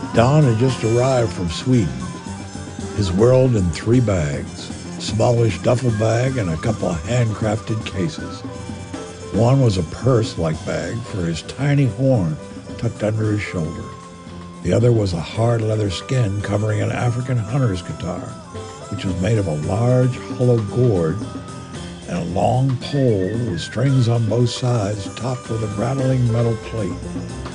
Don had just arrived from Sweden, his world in 3 bags, a smallish duffel bag and a couple of handcrafted cases. One was a purse-like bag for his tiny horn tucked under his shoulder. The other was a hard leather skin covering an African hunter's guitar, which was made of a large hollow gourd and a long pole with strings on both sides topped with a rattling metal plate.